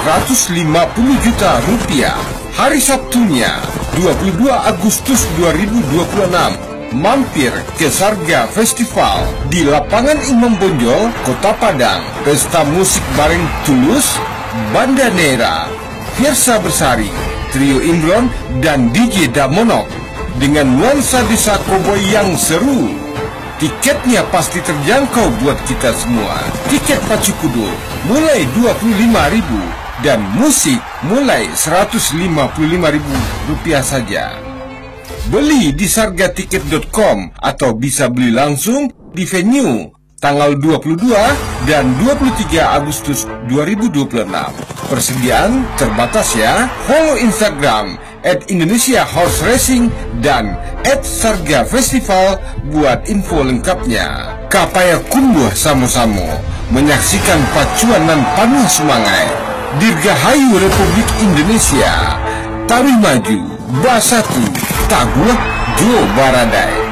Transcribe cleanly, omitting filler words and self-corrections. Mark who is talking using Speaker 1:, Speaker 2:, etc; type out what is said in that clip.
Speaker 1: 150 juta rupiah. Hari Sabtunya 22 Agustus 2026 mampir ke Sarga Festival di Lapangan Imam Bonjol, Kota Padang. Pesta musik bareng Tulus, Banda Nera, Fiersa Bersari, Trio Imron, dan DJ Damonok dengan nuansa desa koboi yang seru. Tiketnya pasti terjangkau buat kita semua. Tiket pacu kudur mulai 25.000 dan musik mulai 155.000 rupiah saja. Beli di sargatiket.com atau bisa beli langsung di venue tanggal 22 dan 23 Agustus 2026. Persediaan terbatas ya. Follow Instagram @IndonesiaHorseRacing dan @SargaFestival buat info lengkapnya. Kapaya kumbuh sama-sama menyaksikan pacuanan penuh semangat. Dirgahayu Republik Indonesia. Taruh maju, basatu, taguh, jo baradai.